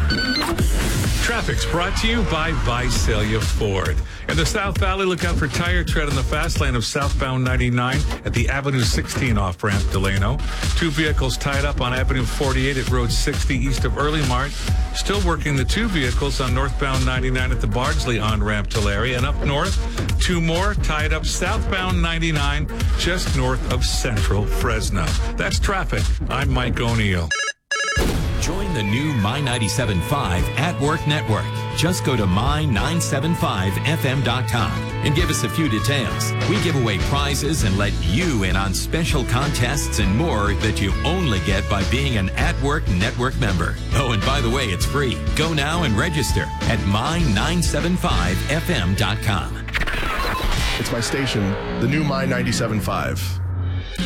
Traffic's brought to you by Visalia Ford. In the South Valley, look out for tire tread on the fast lane of southbound 99 at the Avenue 16 off-ramp Delano. 2 vehicles tied up on Avenue 48 at Road 60 east of Early Mart. Still working the 2 vehicles on northbound 99 at the Bardsley on-ramp to Larry. And up north, 2 more tied up southbound 99 just north of Central Fresno. That's traffic. I'm Mike O'Neill. Join the new My 97.5 at Work Network. Just go to my975fm.com and give us a few details. We give away prizes and let you in on special contests and more that you only get by being an At Work Network member. Oh, and by the way, it's free. Go now and register at my975fm.com. It's my station, the new My 97.5.